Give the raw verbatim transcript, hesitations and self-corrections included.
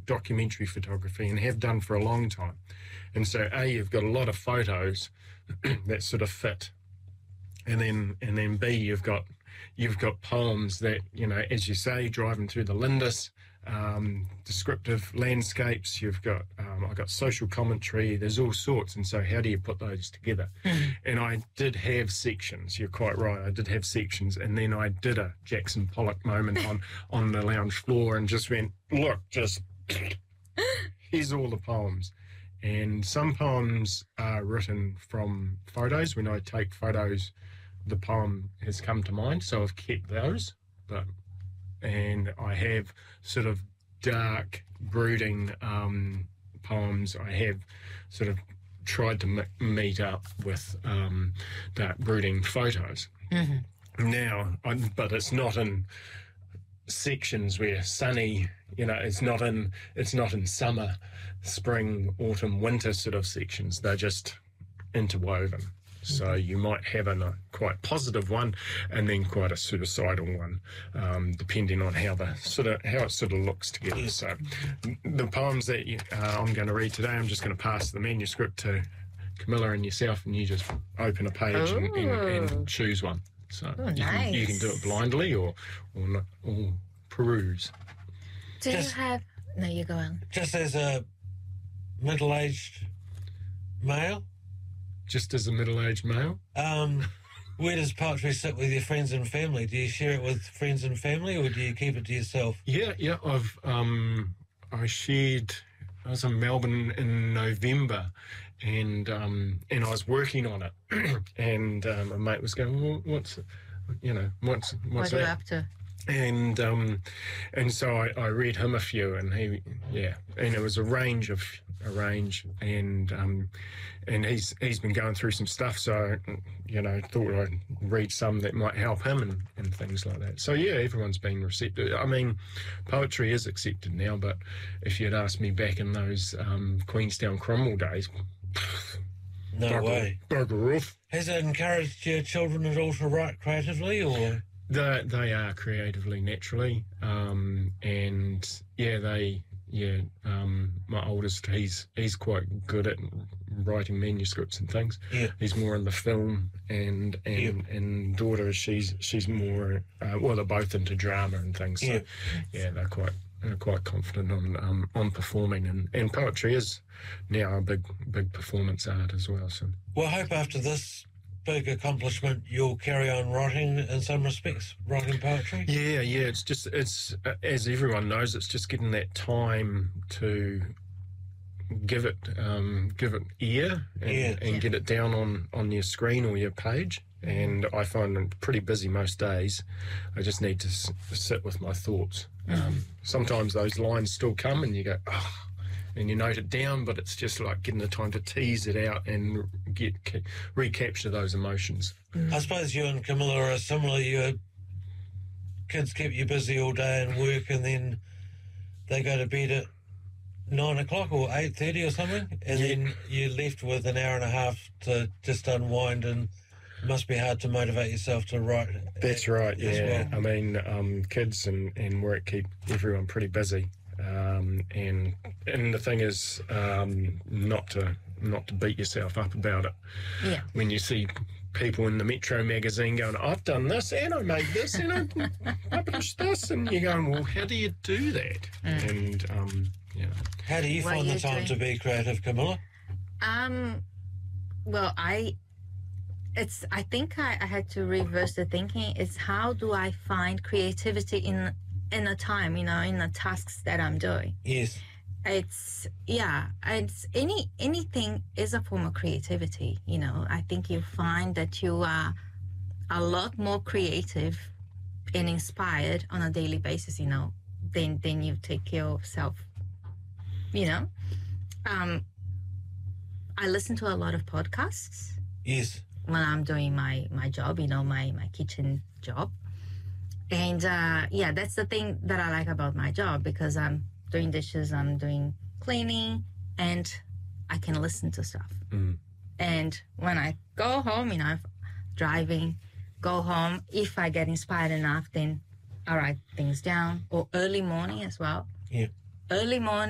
documentary photography and have done for a long time. And so, A, you've got a lot of photos that sort of fit. And then, and then B, you've got you've got poems that, you know, as you say, driving through the Lindis, um, descriptive landscapes. You've got um, I've got social commentary. There's all sorts. And so, how do you put those together? Mm. And I did have sections. You're quite right. I did have sections, and then I did a Jackson Pollock moment on on the lounge floor, and just went, look, just here's all the poems. And some poems are written from photos. When I take photos, the poem has come to mind, so I've kept those. But and I have sort of dark, brooding um, poems. I have sort of tried to m- meet up with um, dark, brooding photos. Mm-hmm. Now, I, but it's not in sections where sunny, you know, it's not in it's not in summer, spring, autumn, winter sort of sections. They're just interwoven. So you might have a, a quite positive one, and then quite a suicidal one, um, depending on how the sort of how it sort of looks together. So the poems that you, uh, I'm going to read today, I'm just going to pass the manuscript to Camilla and yourself, and you just open a page and, and, and choose one. So Ooh, you, nice. can, you can do it blindly or or, not, or peruse. Do Just- you have... No, you go on. Just as a middle-aged male, Just as a middle-aged male. um, where does poetry sit with your friends and family? Do you share it with friends and family, or do you keep it to yourself? Yeah, yeah. I've um, I shared. I was in Melbourne in November, and um, and I was working on it, and um, a mate was going, well, "What's, you know, what's what's What are you that?" up to? And um, and so I, I read him a few, and he, yeah, and it was a range of a range, and um, and he's he's been going through some stuff, so you know, thought I'd read some that might help him and, and things like that. So yeah, everyone's been receptive. I mean, poetry is accepted now, but if you'd asked me back in those um, Queenstown Cromwell days, No bugger, way. bugger off. Has it encouraged your children at all to write creatively, or? They they are creatively, naturally, um, and yeah, they yeah. Um, my oldest, he's he's quite good at writing manuscripts and things. Yeah. He's more in the film, and and Yeah. and daughter, she's she's more uh, well, they're both into drama and things. So Yeah. yeah, they're quite they're quite confident on um, on performing, and, and poetry is now a big big performance art as well. So Well, I hope after this big accomplishment you'll carry on writing in some respects, writing poetry. yeah, yeah, it's just it's uh, as everyone knows, it's just getting that time to give it um, give it ear and, Yeah. and Yeah. get it down on, on your screen or your page. And I find it pretty busy most days. I just need to s- sit with my thoughts. Um, sometimes those lines still come, and you go, oh, and you note it down, but it's just like getting the time to tease it out and get ca- recapture those emotions. I suppose you and Camilla are similar. Your kids keep you busy all day and work, and then they go to bed at nine o'clock or eight thirty or something, and Yeah. then you're left with an hour and a half to just unwind, and it must be hard to motivate yourself to write. That's right, as yeah. well. I mean, um, kids and, and work keep everyone pretty busy. Um, and and the thing is, um, not to not to beat yourself up about it. Yeah. When you see people in the Metro magazine going, I've done this and I made this and I published this, and you're going, well, how do you do that? Mm. And um, you know, How do you What find are the you time doing? to be creative, Camilla? Um, well, I, it's, I think I, I had to reverse the thinking. It's how do I find creativity in, in a time, you know, in the tasks that I'm doing. Yes. It's, yeah, it's any, anything is a form of creativity, you know. I think you find that you are a lot more creative and inspired on a daily basis, you know, than, than you take yourself, you know. Um, I listen to a lot of podcasts Yes. when I'm doing my, my job, you know, my, my kitchen job. And uh, yeah, that's the thing that I like about my job, because I'm doing dishes, I'm doing cleaning, and I can listen to stuff. mm. And when I go home, you know, if driving, go home, if I get inspired enough, then I write things down. Or early morning as well. Yeah. Early morning.